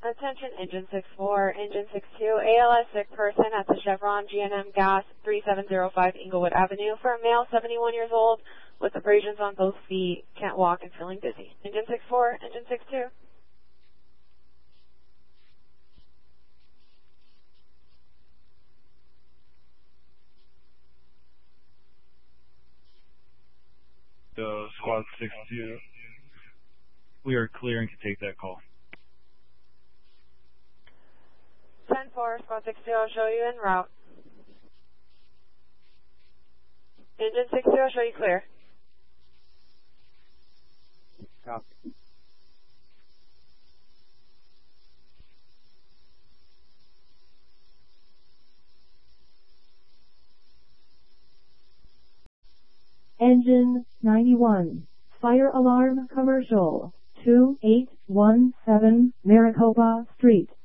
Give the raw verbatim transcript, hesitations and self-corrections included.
Attention Engine six four, Engine six two, A L S sick person at the Chevron G and M Gas three seven zero five Inglewood Avenue for a male seventy-one years old with abrasions on both feet, can't walk and feeling dizzy. Engine six four, Engine six two. So, Squad six two, we are clearing to take that call. ten four, Squad six two, I'll show you en route. Engine six two, I'll show you clear. Copy. Engine ninety-one, fire alarm commercial, two eight one seven Maricopa Street.